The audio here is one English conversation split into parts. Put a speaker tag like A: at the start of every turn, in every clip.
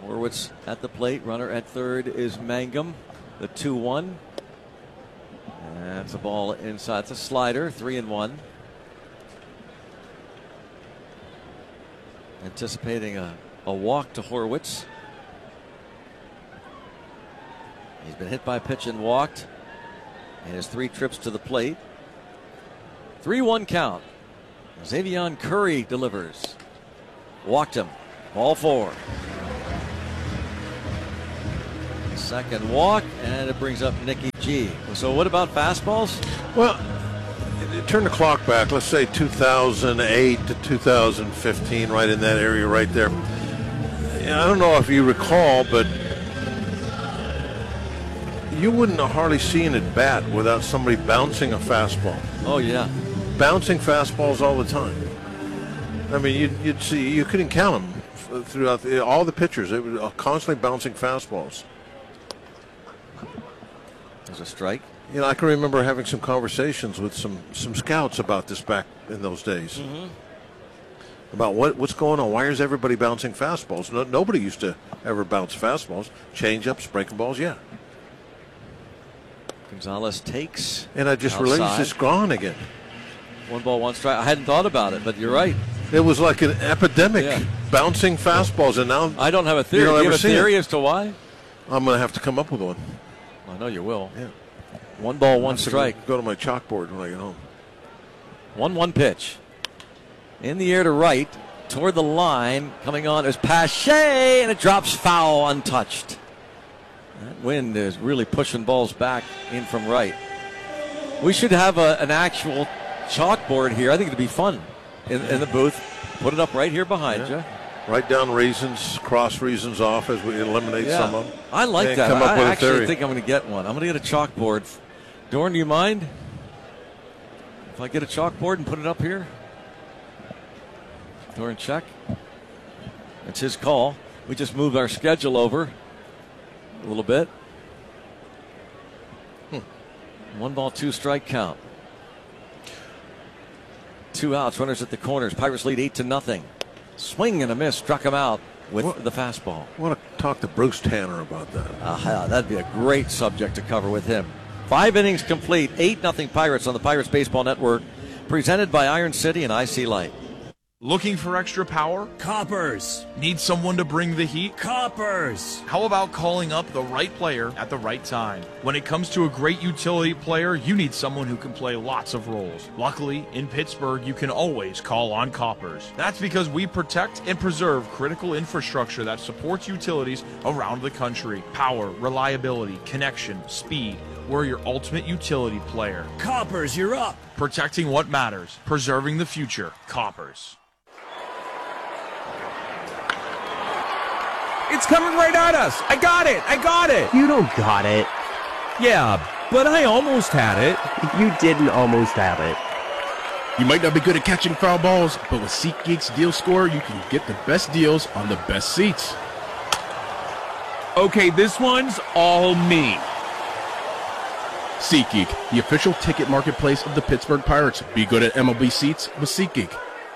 A: Horwitz at the plate. Runner at third is Mangum. The 2-1. That's a ball inside. It's a slider. 3-1. Anticipating a walk to Horwitz. He's been hit by a pitch and walked. And his 3 trips to the plate. 3-1 count. Xavier Curry delivers. Walked him. Ball 4. Second walk, and it brings up Nicky G. So what about fastballs?
B: Well, turn the clock back, let's say 2008 to 2015, right in that area right there. I don't know if you recall, but you wouldn't have hardly seen it bat without somebody bouncing a fastball.
A: Oh, yeah.
B: Bouncing fastballs all the time. I mean, you'd see, you couldn't count them throughout all the pitchers. They were constantly bouncing fastballs.
A: There's a strike.
B: You know, I can remember having some conversations with some scouts about this back in those days.
A: Mm-hmm.
B: About what's going on. Why is everybody bouncing fastballs? Nobody used to ever bounce fastballs. Change-ups, breaking balls, yeah.
A: Gonzalez takes.
B: And I just
A: outside.
B: realized it's gone again.
A: 1 ball, 1 strike. I hadn't thought about it, but you're right.
B: It was like an epidemic, bouncing fastballs, and now
A: I don't have a theory. Do you have a theory as to why?
B: I'm going to have to come up with one.
A: I know you will.
B: Yeah.
A: 1 ball, 1 strike.
B: Go to my chalkboard when I get home.
A: 1-1 pitch. In the air to right, toward the line. Coming on is Pache, and it drops foul, untouched. That wind is really pushing balls back in from right. We should have an actual chalkboard here. I think it'd be fun in the booth. Put it up right here behind you.
B: Write down reasons, cross reasons off as we eliminate some of them.
A: I like that.
B: Come up
A: I
B: with
A: actually
B: a theory.
A: think I'm going to get one. I'm going to get a chalkboard. Dorn, do you mind if I get a chalkboard and put it up here? Dorn, check. It's his call. We just moved our schedule over a little bit. 1 ball, 2 strike count. 2 outs, runners at the corners. Pirates lead 8-0. Swing and a miss, struck him out with the fastball.
B: I want to talk to Bruce Tanner about that.
A: That'd be a great subject to cover with him. 5 innings complete, 8-0 Pirates on the Pirates Baseball Network. Presented by Iron City and IC Light.
C: Looking for extra power?
D: Coppers.
C: Need someone to bring the heat?
D: Coppers.
C: How about calling up the right player at the right time? When it comes to a great utility player, you need someone who can play lots of roles. Luckily, in Pittsburgh, you can always call on Coppers. That's because we protect and preserve critical infrastructure that supports utilities around the country. Power, reliability, connection, speed. We're your ultimate utility player.
D: Coppers, you're up.
C: Protecting what matters. Preserving the future. Coppers.
E: It's coming right at us. I got it. I got it.
F: You don't got it.
E: Yeah, but I almost had it.
F: You didn't almost have it.
G: You might not be good at catching foul balls, but with SeatGeek's Deal Score, you can get the best deals on the best seats.
E: Okay, this one's all me.
G: SeatGeek, the official ticket marketplace of the Pittsburgh Pirates. Be good at MLB seats with SeatGeek.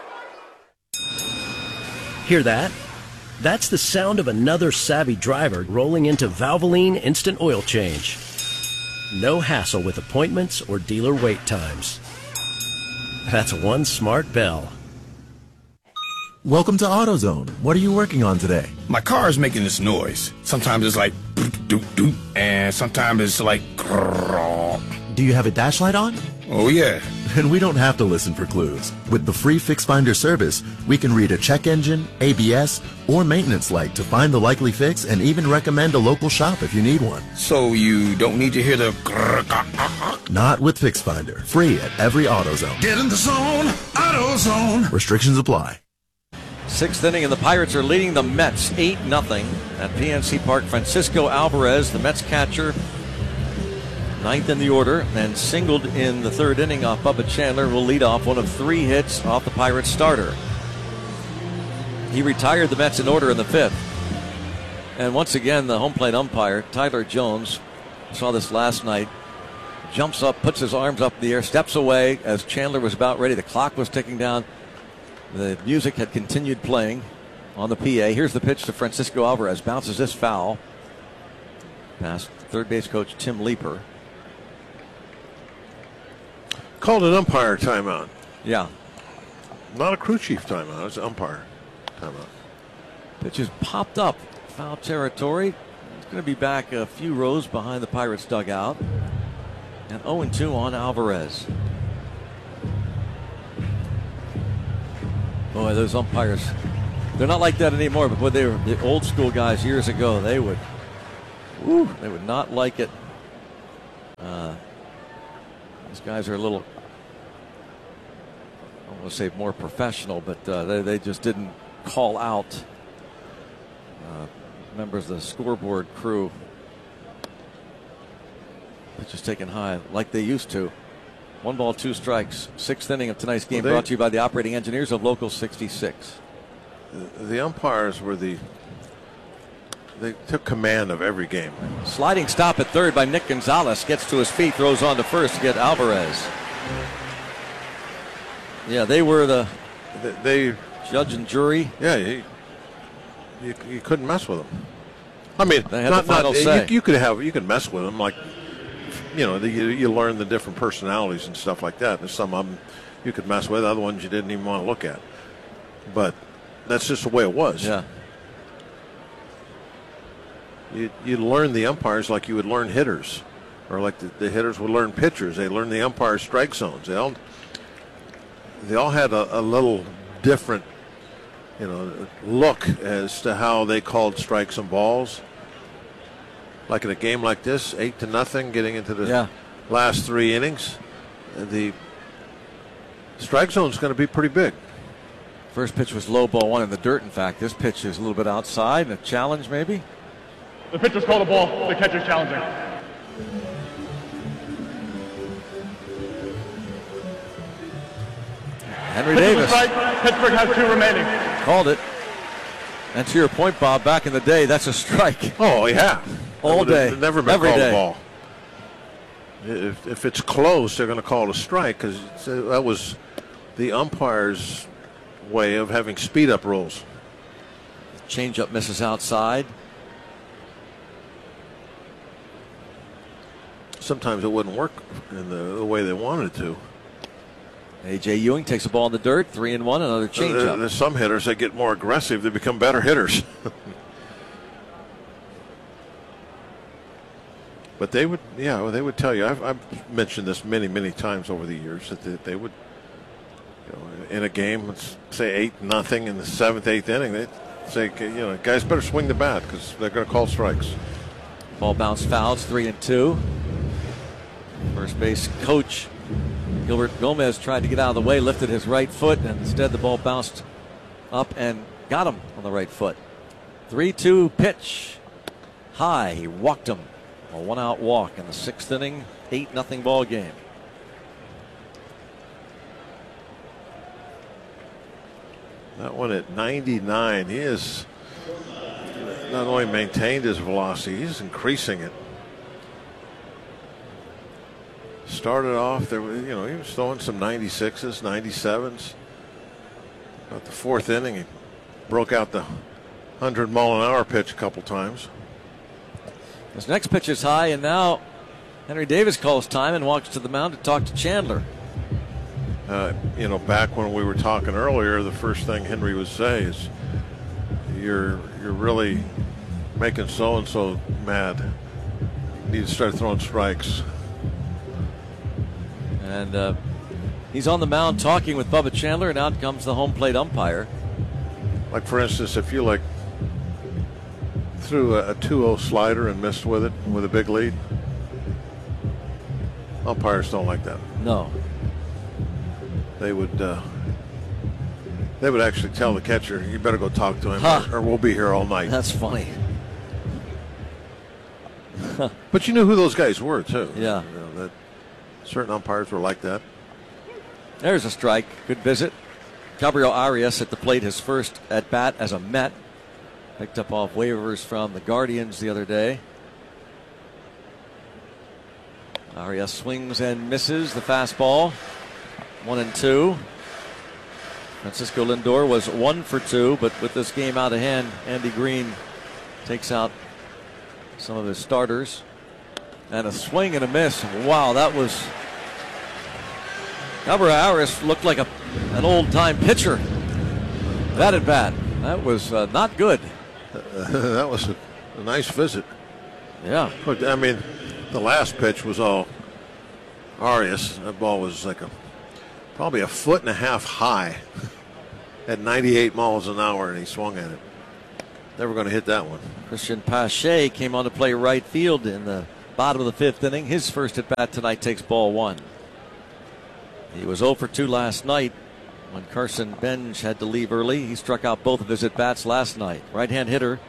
H: Hear that? That's the sound of another savvy driver rolling into Valvoline Instant Oil Change. No hassle with appointments or dealer wait times. That's one smart bell.
I: Welcome to AutoZone. What are you working on today?
J: My car is making this noise. Sometimes it's like doop doop, and sometimes it's like grrr.
I: Do you have a dash light on?
J: Oh yeah.
I: Then we don't have to listen for clues. With the free Fix Finder service, we can read a check engine, ABS, or maintenance light to find the likely fix and even recommend a local shop if you need one.
J: So you don't need to hear the grrr.
I: Not with Fix Finder. Free at every AutoZone.
J: Get in the zone, AutoZone.
I: Restrictions apply.
A: 6th inning, and the Pirates are leading the Mets 8-0 at PNC Park. Francisco Alvarez, the Mets catcher, 9th in the order, and singled in the 3rd inning off Bubba Chandler, will lead off one of 3 hits off the Pirates starter. He retired the Mets in order in the 5th. And once again, the home plate umpire, Tyler Jones, saw this last night, jumps up, puts his arms up in the air, steps away as Chandler was about ready. The clock was ticking down. The music had continued playing. on the PA. Here's the pitch to Francisco Alvarez. Bounces this foul. Past third base coach Tim Leeper.
B: Called an umpire timeout.
A: Yeah.
B: Not a crew chief timeout. It's an umpire timeout.
A: Pitch is popped up. Foul territory. It's going to be back a few rows behind the Pirates dugout. And 0-2 on Alvarez. Boy, those umpires, they're not like that anymore, but boy, they were the old school guys years ago. They would not like it. These guys are a little, I don't want to say more professional, but they just didn't call out members of the scoreboard crew. Pitch is taken high like they used to. 1 ball, 2 strikes. 6th inning of tonight's game, brought to you by the operating engineers of Local 66.
B: The umpires were they took command of every game.
A: Sliding stop at third by Nick Gonzalez. Gets to his feet, throws on to first to get Alvarez. Yeah, they were they judge and jury.
B: Yeah, you couldn't mess with them. I mean,
A: they had the final say.
B: You could mess with them, like, you know, you learn the different personalities and stuff like that. There's some of them you could mess with, other ones you didn't even want to look at. But that's just the way it was.
A: Yeah.
B: You learn the umpires like you would learn hitters, or like the hitters would learn pitchers. They learn the umpires' strike zones. They all had a little different, you know, look as to how they called strikes and balls. Like in a game like this, 8-0, getting into the last 3 innings, the strike zone is going to be pretty big.
A: First pitch was low, ball 1 in the dirt. In fact, this pitch is a little bit outside, a challenge maybe.
K: The pitcher's called a ball. The catcher's challenging.
A: Henry Davis.
K: Pittsburgh has 2 remaining.
A: Called it. And to your point, Bob, back in the day, that's a strike.
B: Oh, yeah.
A: All day.
B: Never been
A: Every
B: called
A: day.
B: a ball. If it's close, they're going to call it a strike, because that was the umpire's way of having speed-up rules.
A: Changeup misses outside.
B: Sometimes it wouldn't work in the way they wanted it to.
A: A.J. Ewing takes a ball in the dirt, 3-1, another changeup.
B: There's some hitters that get more aggressive, they become better hitters. But they would tell you. I've mentioned this many times over the years that they would, you know, in a game, let's say 8-0 in the 7th, 8th inning, they'd say, you know, guys better swing the bat because they're going to call strikes.
A: Ball bounced fouls, 3-2. First base coach Gilbert Gomez tried to get out of the way, lifted his right foot, and instead the ball bounced up and got him on the right foot. 3-2 pitch. High, he walked him. A 1-out walk in the 6th inning, 8-0 ball game.
B: That one at 99, he has not only maintained his velocity, he's increasing it. Started off there, you know, he was throwing some 96s, 97s. About the 4th inning, he broke out the 100-mile-an-hour pitch a couple times.
A: This next pitch is high, and now Henry Davis calls time and walks to the mound to talk to Chandler.
B: You know, back when we were talking earlier, the first thing Henry would say is, "You're really making so and so mad. You need to start throwing strikes."
A: And he's on the mound talking with Bubba Chandler, and out comes the home plate umpire.
B: Like, for instance, if you threw a 2-0 slider and missed with it with a big lead, umpires don't like that.
A: No.
B: They would actually tell the catcher, "You better go talk to him, or we'll be here all night."
A: That's funny.
B: But you knew who those guys were too.
A: Yeah.
B: You know, that certain umpires were like that.
A: There's a strike. Good visit. Gabriel Arias at the plate, his first at bat as a Met. Picked up off waivers from the Guardians the other day. Arias swings and misses the fastball. 1-2. Francisco Lindor was 1 for 2, but with this game out of hand, Andy Green takes out some of his starters. And a swing and a miss. Wow, that was. Albert Harris looked like an old-time pitcher. That at bat. That was not good.
B: That was a nice visit.
A: Yeah.
B: I mean, the last pitch was all Arias. That ball was like probably 1.5 feet high at 98 miles an hour, and he swung at it. Never going to hit that one.
A: Christian Pache came on to play right field in the bottom of the 5th inning. His first at bat tonight takes ball 1. He was 0 for 2 last night when Carson Benj had to leave early. He struck out both of his at bats last night. Right-hand hitter.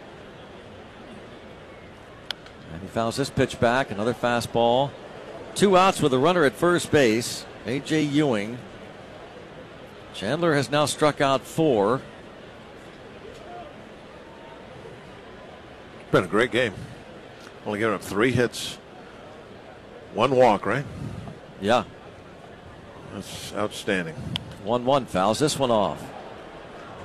A: And he fouls this pitch back. Another fastball. 2 outs with a runner at first base. A.J. Ewing. Chandler has now struck out 4.
B: Been a great game. Only giving up 3 hits, 1 walk, right?
A: Yeah.
B: That's outstanding.
A: 1-1, fouls this one off.